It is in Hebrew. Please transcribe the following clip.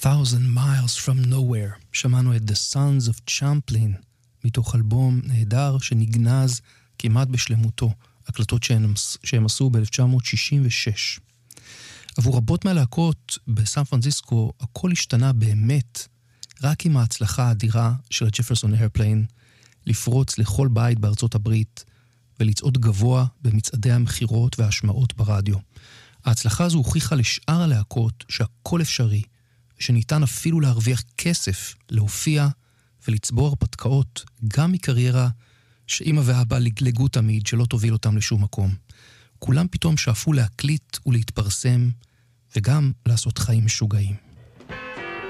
Thousand Miles from Nowhere. שמענו את The Sons of Champlain, מתוך אלבום נהדר שנגנז כמעט בשלמותו, הקלטות שהם עשו ב-1966. עבור רבות מהלהקות בסן פרנסיסקו, הכל השתנה באמת, רק עם ההצלחה האדירה של הג'פרסון איירפליין, לפרוץ לכל בית בארצות הברית, ולצעוד גבוה במצעדי המחירות וההשמעות ברדיו. ההצלחה הזו הוכיחה לשאר הלהקות שהכל אפשרי, ושניתן אפילו להרוויח כסף, להופיע ולצבור הרפתקאות, גם מקריירה שאמא ואבא לגלגו תמיד שלא תוביל אותם לשום מקום. כולם פתאום שאפו להקליט ולהתפרסם, וגם לעשות חיים משוגעים.